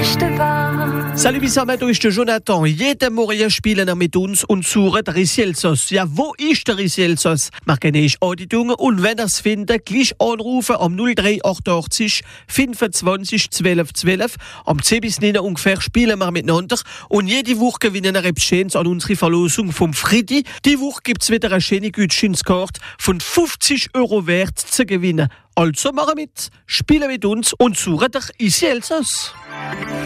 Geschichte wahr. Salut zusammen, da ist der Jonathan. Jeden Morgen spielen wir mit uns und suchen den Rissielsos. Ja, wo ist der Rissielsos? Machen eine Anditung und wenn ihr es findet, gleich anrufen am 0388 25 12 12. Am 10 bis 9 ungefähr spielen wir miteinander und jede Woche gewinnen wir etwas Schönes an unsere Verlosung vom Friedi. Die Woche gibt es wieder eine schöne Gutscheinskarte von 50 € wert zu gewinnen. Also machen mit, spielen mit uns und suchen den Rissielsos.